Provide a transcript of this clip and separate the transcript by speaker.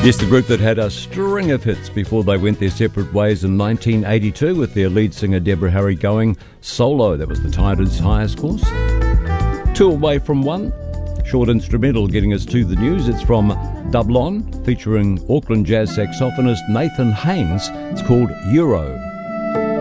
Speaker 1: Yes, the group that had a string of hits before they went their separate ways in 1982 with their lead singer Deborah Harry going solo. That was the Tide's highest course. Two away from one. Short instrumental getting us to the news. It's from Dublon, featuring Auckland jazz saxophonist Nathan Haynes. It's called Euro.